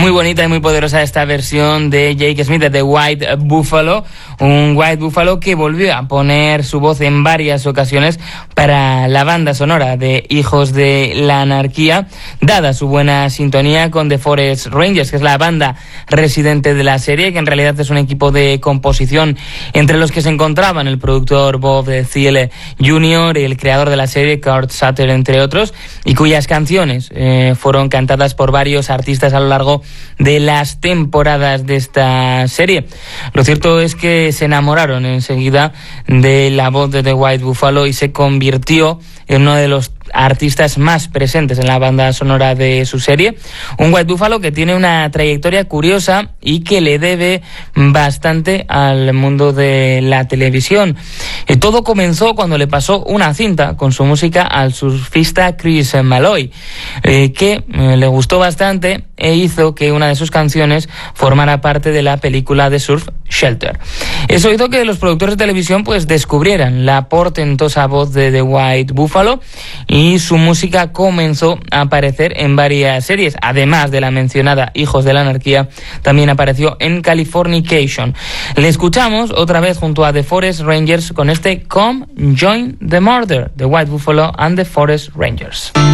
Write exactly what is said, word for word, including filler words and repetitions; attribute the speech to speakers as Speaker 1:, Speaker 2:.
Speaker 1: Muy bonita y muy poderosa esta versión de Jake Smith de The White Buffalo, un White Buffalo que volvió a poner su voz en varias ocasiones para la banda sonora de Hijos de la Anarquía, dada su buena sintonía con The Forest Rangers, que es la banda residente de la serie, que en realidad es un equipo de composición entre los que se encontraban el productor Bob Thiele junior y el creador de la serie Kurt Sutter, entre otros, y cuyas canciones eh, fueron cantadas por varios artistas a lo largo de las temporadas de esta serie. Lo cierto es que se enamoraron enseguida de la voz de The White Buffalo y se convirtió en uno de los artistas más presentes en la banda sonora de su serie. Un White Buffalo que tiene una trayectoria curiosa y que le debe bastante al mundo de la televisión. Eh, todo comenzó cuando le pasó una cinta con su música al surfista Chris Malloy, eh, que eh, le gustó bastante e hizo que una de sus canciones formara parte de la película de surf Shelter. Eso hizo que los productores de televisión pues descubrieran la portentosa voz de The White Buffalo y su música comenzó a aparecer en varias series. Además de la mencionada Hijos de la Anarquía, también apareció en Californication. Le escuchamos otra vez junto a The Forest Rangers con este Come Join the Murder, The White Buffalo and The Forest Rangers.